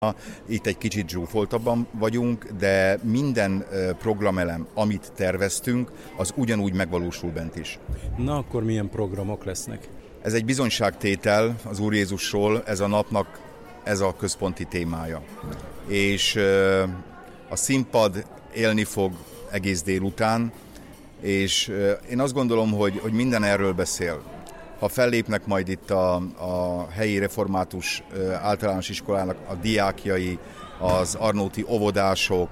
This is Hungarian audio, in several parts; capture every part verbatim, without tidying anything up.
Itt egy kicsit zsúfoltabban vagyunk, de minden programelem, amit terveztünk, az ugyanúgy megvalósul bent is. Na akkor milyen programok lesznek? Ez egy bizonyságtétel az Úr Jézusról, ez a napnak ez a központi témája. És a színpad élni fog egész délután, és én azt gondolom, hogy, hogy minden erről beszél. Ha fellépnek majd itt a, a helyi református általános iskolának a diákjai, az arnóti óvodások,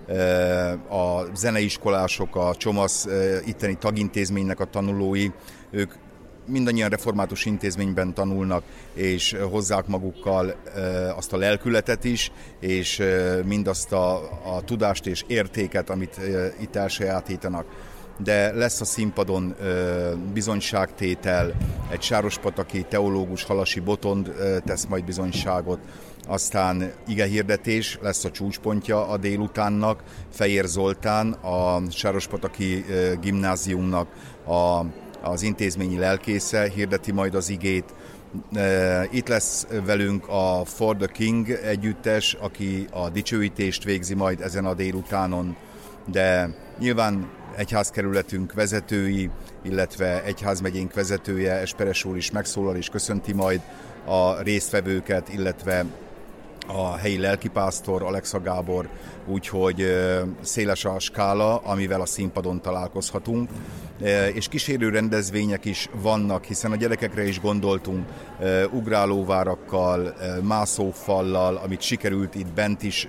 a zeneiskolások, a Csomasz itteni tagintézménynek a tanulói, ők mindannyian református intézményben tanulnak, és hozzák magukkal azt a lelkületet is, és mindazt a, a tudást és értéket, amit itt elsajátítanak. De lesz a színpadon bizonyságtétel, egy sárospataki teológus Halasi Botond tesz majd bizonyságot, aztán igehirdetés lesz a csúcspontja a délutánnak, Fejér Zoltán, a sárospataki gimnáziumnak a, az intézményi lelkésze hirdeti majd az igét. Itt lesz velünk a For the King együttes, aki a dicsőítést végzi majd ezen a délutánon, de nyilván egyházkerületünk vezetői, illetve egyházmegyénk vezetője, Esperes úr is megszólal és köszönti majd a résztvevőket, illetve a helyi lelkipásztor, Alexa Gábor, úgyhogy széles a skála, amivel a színpadon találkozhatunk. És kísérő rendezvények is vannak, hiszen a gyerekekre is gondoltunk, ugrálóvárakkal, mászófallal, amit sikerült itt bent is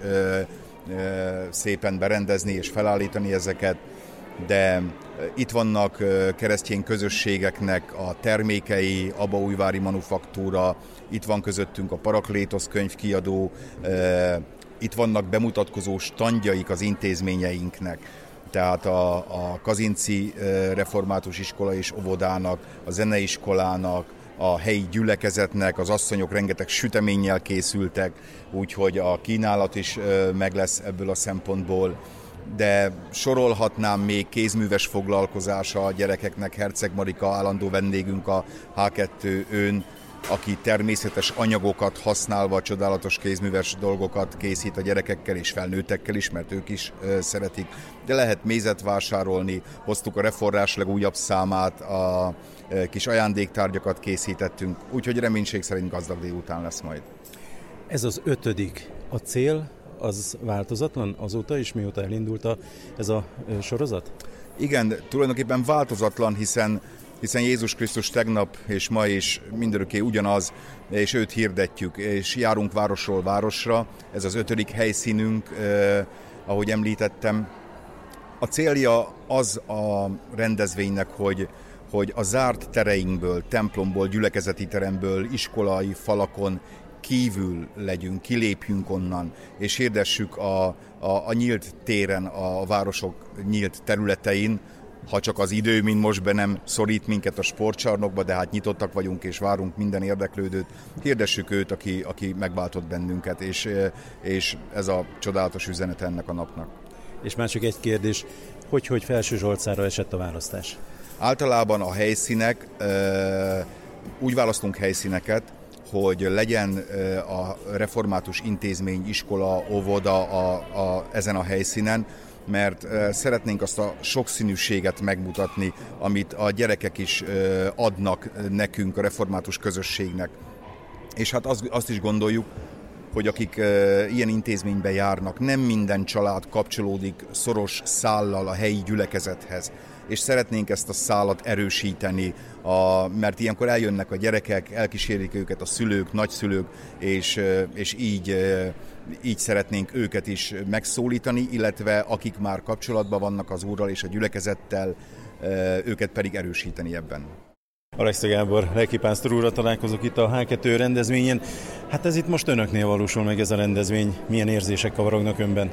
szépen berendezni és felállítani ezeket, de itt vannak keresztény közösségeknek a termékei, Abaújvári Manufaktúra, itt van közöttünk a Paraklétosz könyvkiadó, itt vannak bemutatkozó standjaik az intézményeinknek, tehát a, a Kazinci Református Iskola és Óvodának, a Zeneiskolának, a helyi gyülekezetnek, az asszonyok rengeteg süteménnyel készültek, úgyhogy a kínálat is meg lesz ebből a szempontból. De sorolhatnám még kézműves foglalkozása a gyerekeknek, Herceg Marika állandó vendégünk a há kettő ön, aki természetes anyagokat használva csodálatos kézműves dolgokat készít a gyerekekkel és felnőttekkel is, mert ők is ö, szeretik. De lehet mézet vásárolni, hoztuk a Reforrás legújabb számát, a ö, kis ajándéktárgyakat készítettünk, úgyhogy reménység szerint gazdag délután lesz majd. Ez az ötödik. A cél az változatlan azóta is, mióta elindult a, ez a sorozat? Igen, tulajdonképpen változatlan, hiszen, hiszen Jézus Krisztus tegnap és ma is mindörökké ugyanaz, és őt hirdetjük, és járunk városról városra. Ez az ötödik helyszínünk, eh, ahogy említettem. A célja az a rendezvénynek, hogy, hogy a zárt tereinkből, templomból, gyülekezeti teremből, iskolai falakon kívül legyünk, kilépjünk onnan, és hirdessük a, a, a nyílt téren, a városok nyílt területein, ha csak az idő, mint most be nem szorít minket a sportcsarnokba, de hát nyitottak vagyunk, és várunk minden érdeklődőt. Hirdessük őt, aki, aki megváltott bennünket, és, és ez a csodálatos üzenet ennek a napnak. És már csak egy kérdés, hogy, hogy Felső Zsolcára esett a választás? Általában a helyszínek, úgy választunk helyszíneket, hogy legyen a református intézmény, iskola, óvoda a, a, ezen a helyszínen, mert szeretnénk azt a sokszínűséget megmutatni, amit a gyerekek is adnak nekünk, a református közösségnek. És hát azt, azt is gondoljuk, hogy akik ilyen intézménybe járnak, nem minden család kapcsolódik szoros szállal a helyi gyülekezethez, és szeretnénk ezt a szálat erősíteni, a, mert ilyenkor eljönnek a gyerekek, elkísérik őket a szülők, nagyszülők, és, és így, így szeretnénk őket is megszólítani, illetve akik már kapcsolatban vannak az Úrral és a gyülekezettel, őket pedig erősíteni ebben. Alexa Gábor, lelkipásztor úrral találkozok itt a há kettő rendezvényen. Hát ez itt most önöknél valósul meg ez a rendezvény. Milyen érzések kavarognak önben?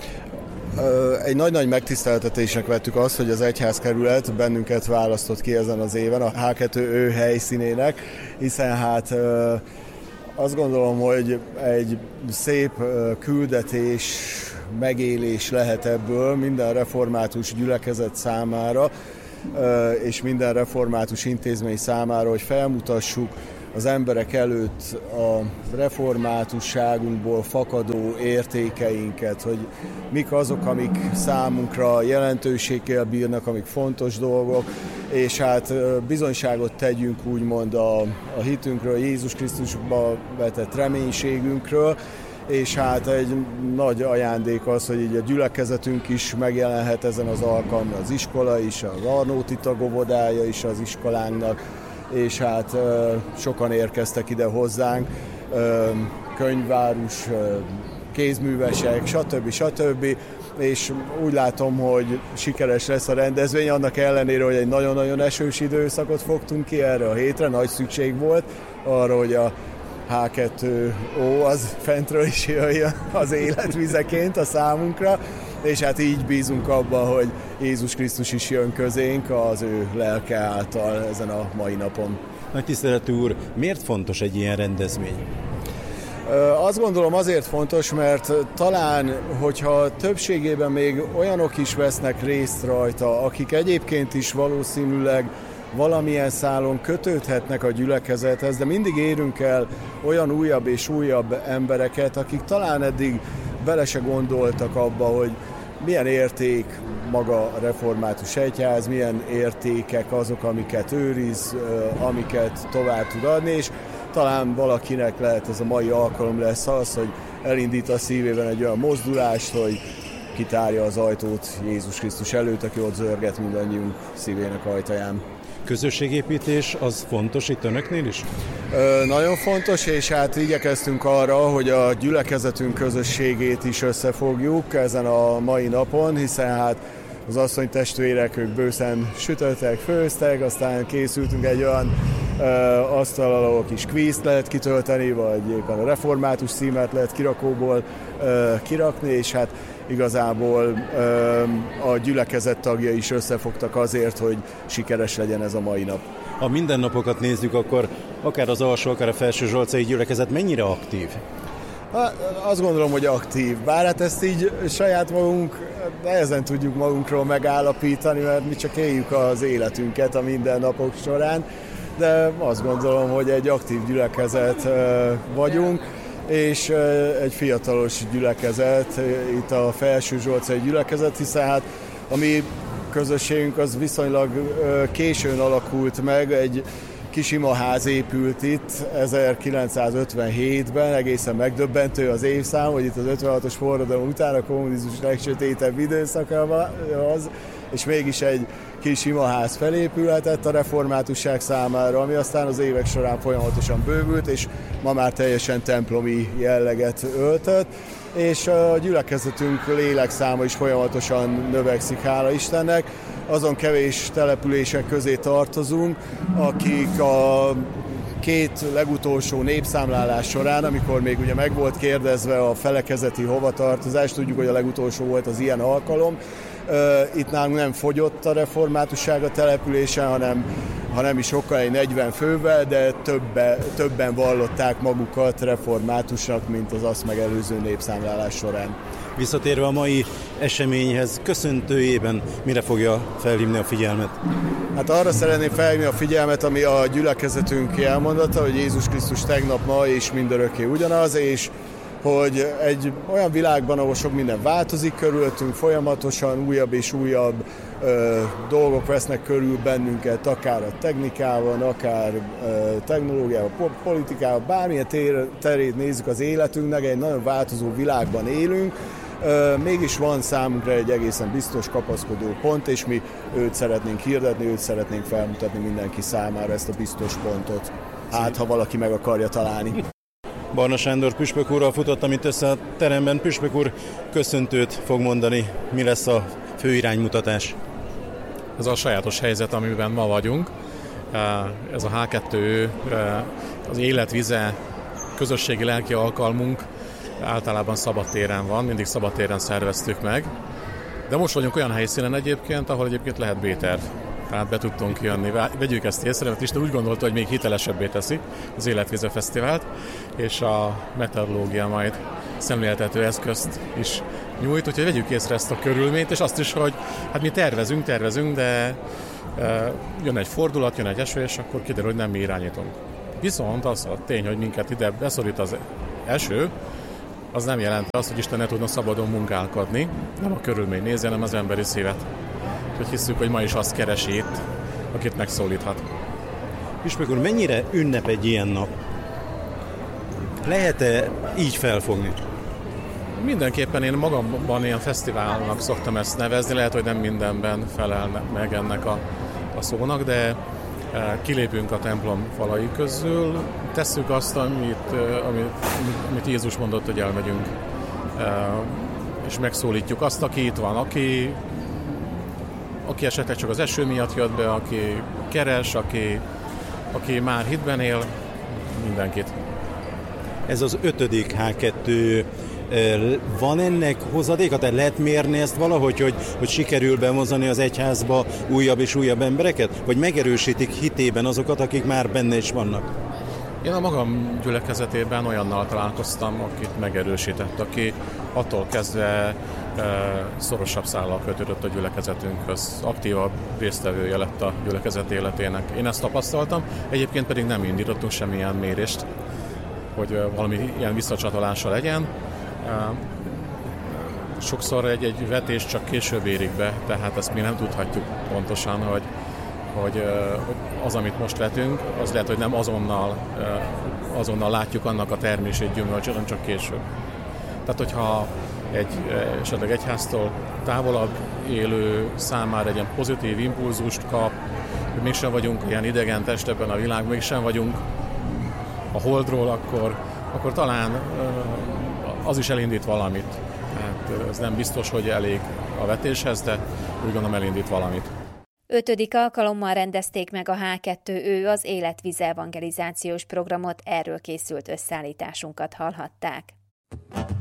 Egy nagy-nagy megtiszteltetésnek vettük azt, hogy az egyházkerület bennünket választott ki ezen az éven a há kettő ő helyszínének, hiszen hát azt gondolom, hogy egy szép küldetés, megélés lehet ebből minden református gyülekezet számára, és minden református intézmény számára, hogy felmutassuk az emberek előtt a reformátusságunkból fakadó értékeinket, hogy mik azok, amik számunkra jelentőséggel bírnak, amik fontos dolgok, és hát bizonyságot tegyünk úgymond a, a hitünkről, Jézus Krisztusba vetett reménységünkről, és hát egy nagy ajándék az, hogy így a gyülekezetünk is megjelenhet ezen az alkalmon, az iskola is, az Arnóti tagovodája is az iskolánknak, és hát sokan érkeztek ide hozzánk, könyvárus, kézművesek, stb. stb. És úgy látom, hogy sikeres lesz a rendezvény, annak ellenére, hogy egy nagyon-nagyon esős időszakot fogtunk ki erre a hétre, nagy szükség volt arra, hogy a há kettő ó az fentről is jöjjön az életvizeként a számunkra, és hát így bízunk abban, hogy Jézus Krisztus is jön közénk az ő lelke által ezen a mai napon. Nagy tiszteletű úr, miért fontos egy ilyen rendezvény? Azt gondolom azért fontos, mert talán, hogyha többségében még olyanok is vesznek részt rajta, akik egyébként is valószínűleg valamilyen szálon kötődhetnek a gyülekezethez, de mindig érünk el olyan újabb és újabb embereket, akik talán eddig bele se gondoltak abba, hogy milyen érték maga a református egyház, milyen értékek azok, amiket őriz, amiket tovább tud adni, és talán valakinek lehet ez a mai alkalom lesz az, hogy elindít a szívében egy olyan mozdulást, hogy kitárja az ajtót Jézus Krisztus előtt, aki ott zörget mindannyiunk szívének ajtaján. Közösségépítés az fontos itt önöknél is? Ö, nagyon fontos, és hát igyekeztünk arra, hogy a gyülekezetünk közösségét is összefogjuk ezen a mai napon, hiszen hát az asszony testvérek, ők bőszen sütöttek, főztek, aztán készültünk egy olyan ö, asztal, ahol kis kvízt lehet kitölteni, vagy éppen a református címet lehet kirakóból ö, kirakni, és hát igazából ö, a gyülekezet tagjai is összefogtak azért, hogy sikeres legyen ez a mai nap. Ha mindennapokat nézzük, akkor akár az alsó, akár a felső zsolcai gyülekezet mennyire aktív? Azt gondolom, hogy aktív. Bár hát ezt így saját magunk nehezen tudjuk magunkról megállapítani, mert mi csak éljük az életünket a mindennapok során, de azt gondolom, hogy egy aktív gyülekezet vagyunk, és egy fiatalos gyülekezet, itt a felső zsolcai gyülekezet, hiszen hát a mi közösségünk az viszonylag későn alakult meg, egy kis imaház épült itt ezerkilencszázötvenhétben, egészen megdöbbentő az évszám, hogy itt az ötvenhatos forradalom után a kommunizmus legsötétebb időszaka az, és mégis egy kis imaház felépülhetett a reformátusság számára, ami aztán az évek során folyamatosan bővült, és ma már teljesen templomi jelleget öltött, és a gyülekezetünk lélekszáma is folyamatosan növekszik, hála Istennek. Azon kevés települések közé tartozunk, akik a két legutolsó népszámlálás során, amikor még ugye meg volt kérdezve a felekezeti hovatartozás, tudjuk, hogy a legutolsó volt az ilyen alkalom, itt nálunk nem fogyott a reformátusság a településen, hanem, hanem is sokkal egy negyven fővel, de többe, többen vallották magukat reformátusnak, mint az azt megelőző népszámlálás során. Visszatérve a mai eseményhez, köszöntőjében mire fogja felhívni a figyelmet? Hát arra szeretném felhívni a figyelmet, ami a gyülekezetünk elmondata, hogy Jézus Krisztus tegnap, ma és mindörökké ugyanaz, és hogy egy olyan világban, ahol sok minden változik körülöttünk, folyamatosan újabb és újabb ö, dolgok vesznek körül bennünket, akár a technikában, akár ö, technológiában, politikában, bármilyen tér, terét nézzük az életünknek, egy nagyon változó világban élünk, ö, mégis van számunkra egy egészen biztos kapaszkodó pont, és mi őt szeretnénk hirdetni, őt szeretnénk felmutatni mindenki számára, ezt a biztos pontot. Hát, ha valaki meg akarja találni. Barna Sándor püspök úrral futottam itt össze a teremben. Püspök úr köszöntőt fog mondani. Mi lesz a fő iránymutatás? Ez a sajátos helyzet, amiben ma vagyunk. Ez a há kettő, az életvize közösségi lelki alkalmunk általában szabadtéren van, mindig szabadtéren szerveztük meg. De most vagyunk olyan helyszínen egyébként, ahol egyébként lehet B-terv. Tehát be tudtunk jönni. Vegyük ezt észre, mert Isten úgy gondolta, hogy még hitelesebbé teszi az Életvize Fesztivált, és a meteorológia majd szemléltető eszközt is nyújt, úgyhogy vegyük észre ezt a körülményt, és azt is, hogy hát mi tervezünk, tervezünk, de e, jön egy fordulat, jön egy eső, és akkor kiderül, hogy nem mi irányítunk. Viszont az a tény, hogy minket ide beszorít az eső, az nem jelenti azt, hogy Isten ne tudna szabadon munkálkodni, nem a körülmény nézi, hanem az emberi szívet. Úgyhogy hiszük, hogy ma is azt keresi itt, akit megszólíthat. Püspök úr, mennyire ünnep egy ilyen nap? Lehet-e így felfogni? Mindenképpen én magamban ilyen fesztiválnak szoktam ezt nevezni, lehet, hogy nem mindenben felel meg ennek a, a szónak, de kilépünk a templom falai közül, tesszük azt, amit, amit, amit Jézus mondott, hogy elmegyünk, és megszólítjuk azt, aki itt van, aki, aki esetleg csak az eső miatt jött be, aki keres, aki, aki már hitben él, mindenkit. Ez az ötödik há kettő. Van ennek hozadéka? Tehát lehet mérni ezt valahogy, hogy, hogy sikerül bevonzani az egyházba újabb és újabb embereket? Vagy megerősítik hitében azokat, akik már benne is vannak? Én a magam gyülekezetében olyannal találkoztam, akit megerősített, aki attól kezdve e, szorosabb szállal kötődött a gyülekezetünkhöz. Aktívabb résztvevője lett a gyülekezet életének. Én ezt tapasztaltam, egyébként pedig nem indítottunk semmilyen mérést, hogy valami ilyen visszacsatolása legyen. Sokszor egy-egy vetés csak később érik be, tehát ezt mi nem tudhatjuk pontosan, hogy, hogy az, amit most vetünk, az lehet, hogy nem azonnal, azonnal látjuk annak a termését, gyümölcsét, hanem csak később. Tehát, hogyha egy esetleg egyháztól távolabb élő számára egy ilyen pozitív impulzust kap, hogy mégsem vagyunk ilyen idegen test ebben a világban, mégsem vagyunk a holdról, akkor, akkor talán az is elindít valamit. Hát ez nem biztos, hogy elég a vetéshez, de úgy gondolom elindít valamit. Ötödik alkalommal rendezték meg a há kettő Ö az Életvize evangelizációs programot, erről készült összeállításunkat hallhatták.